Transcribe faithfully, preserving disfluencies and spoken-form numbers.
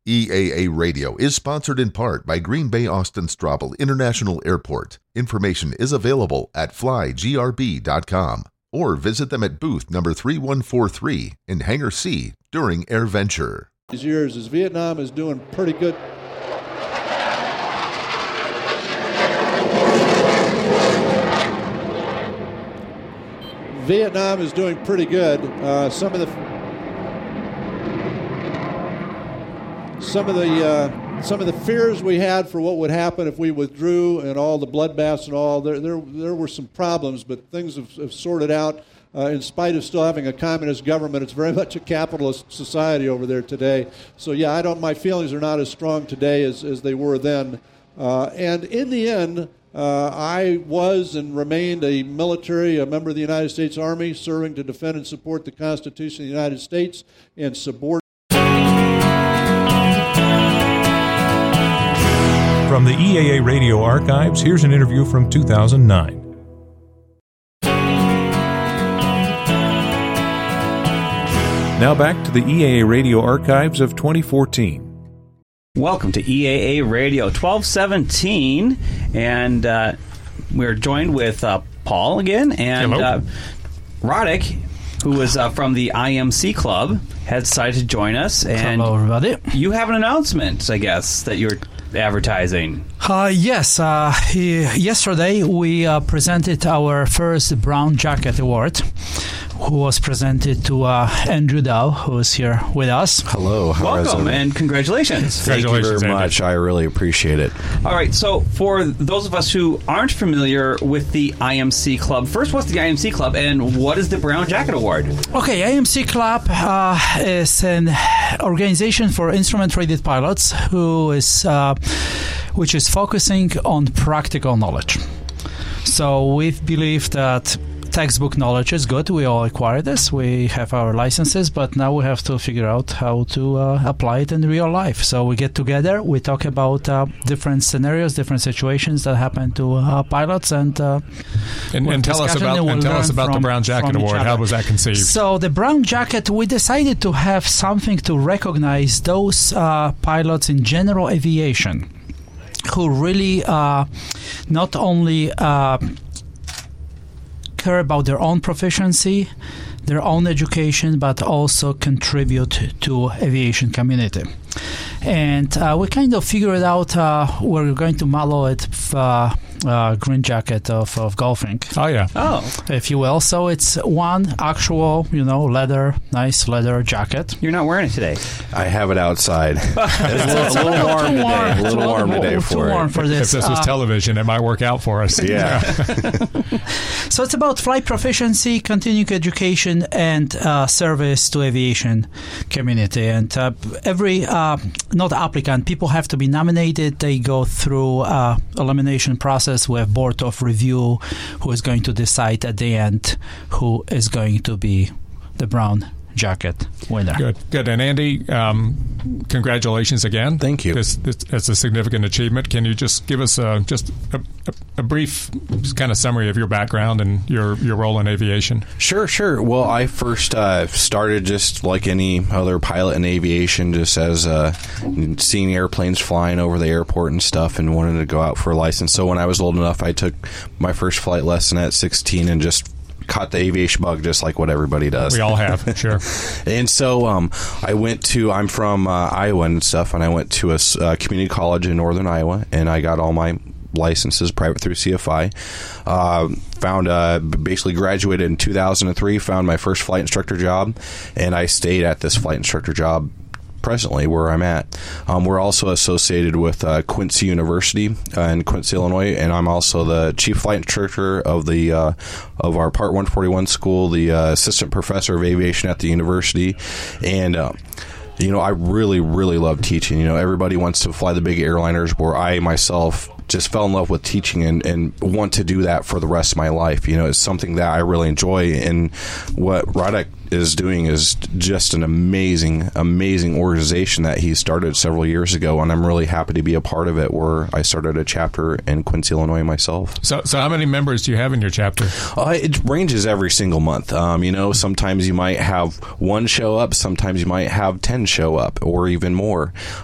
E A A Radio is sponsored in part by Green Bay Austin Straubel International Airport. Information is available at fly g r b dot com or visit them at booth number three one four three in Hangar C during AirVenture. These years as Vietnam is doing pretty good. Vietnam is doing pretty good. Uh, some of the some of the uh, some of the fears we had for what would happen if we withdrew and all the bloodbaths and all, there there there were some problems, but things have, have sorted out. Uh, in spite of still having a communist government, it's very much a capitalist society over there today. So yeah, I don't. My feelings are not as strong today as, as they were then. Uh, and in the end, uh, I was and remained a military, a member of the United States Army, serving to defend and support the Constitution of the United States and subordinate. From the E A A Radio archives, here's an interview from two thousand nine. Now back to the E A A Radio archives of twenty fourteen. Welcome to E A A Radio twelve seventeen, and uh, we're joined with uh, Paul again, and uh, Roddick, who was uh, from the I M C Club, has decided to join us. And hello, everybody. You have an announcement, I guess, that you're advertising. Uh, yes. Uh, yesterday, we uh, presented our first Brown Jacket Award, who was presented to uh, Andrew Dow, who is here with us. Hello. How Welcome, and congratulations. Thank you very much. I really appreciate it. All right, so for those of us who aren't familiar with the I M C Club, first, what's the I M C Club, and what is the Brown Jacket Award? Okay, I M C Club uh, is an organization for instrument-rated pilots who is, uh, which is focusing on practical knowledge. So we believe that textbook knowledge is good. We all acquire this. We have our licenses, but now we have to figure out how to uh, apply it in real life. So we get together, we talk about uh, different scenarios, different situations that happen to uh, pilots, and uh, and, and tell us about we'll and tell us about from, the Brown Jacket Award. How was that conceived? So the Brown Jacket, we decided to have something to recognize those uh, pilots in general aviation who really uh, not only uh, care about their own proficiency, their own education, but also contribute to aviation community. And uh, we kind of figured out uh, we're going to model it uh, uh, green jacket of, of golfing. Oh, yeah. Oh. If you will. So it's one actual, you know, leather, nice leather jacket. You're not wearing it today. I have it outside. It's a little, a little warm today. Warm. A little warm today too for warm it. for this. If this was Uh, television, it might work out for us. Yeah. So it's about flight proficiency, continuing education, and uh, service to aviation community. And uh, every, uh, not applicant, people have to be nominated. They go through uh, elimination process. We have board of review who is going to decide at the end who is going to be the Brown Jacket winner. Good, good. And Andy, um, congratulations again. Thank you. This, this, it's a significant achievement. Can you just give us a, just a, a, a brief kind of summary of your background and your, your role in aviation? Sure, sure. Well, I first uh, started just like any other pilot in aviation, just as uh, seeing airplanes flying over the airport and stuff, and wanted to go out for a license. So when I was old enough, I took my first flight lesson at sixteen and just caught the aviation bug just like what everybody does. We all have, sure. And so um, I went to, I'm from uh, Iowa and stuff, and I went to a uh, community college in northern Iowa, and I got all my licenses private through C F I. Uh, found, uh, basically graduated in two thousand three, found my first flight instructor job, and I stayed at this flight instructor job presently where I'm at. Um, we're also associated with uh, Quincy University uh, in Quincy, Illinois, and I'm also the chief flight instructor of the uh, of our Part one forty-one school, the uh, assistant professor of aviation at the university, and uh, you know, I really, really love teaching. You know, everybody wants to fly the big airliners, where I myself just fell in love with teaching and, and want to do that for the rest of my life. You know, it's something that I really enjoy, and what Roddick is doing is just an amazing, amazing organization that he started several years ago, and I'm really happy to be a part of it, where I started a chapter in Quincy, Illinois myself. So so how many members do you have in your chapter? Uh, it ranges every single month. Um, you know, sometimes you might have one show up, sometimes you might have ten show up, or even more.